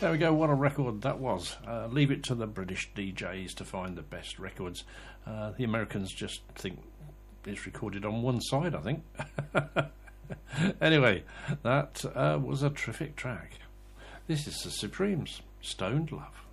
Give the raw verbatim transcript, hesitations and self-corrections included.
There we go, what a record that was. Uh, leave it to the British D Js to find the best records. Uh, the Americans just think it's recorded on one side, I think. Anyway, that uh, was a terrific track. This is the Supremes, Stoned Love.